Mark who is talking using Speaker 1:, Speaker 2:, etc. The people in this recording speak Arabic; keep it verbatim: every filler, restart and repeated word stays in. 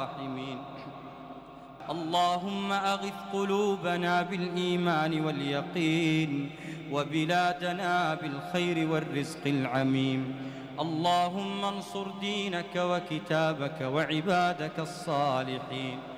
Speaker 1: الراحمين. اللهم أغث قلوبنا بالإيمان واليقين، وبلادنا بالخير والرزق العميم. اللهم انصر دينك وكتابك وعبادك الصالحين.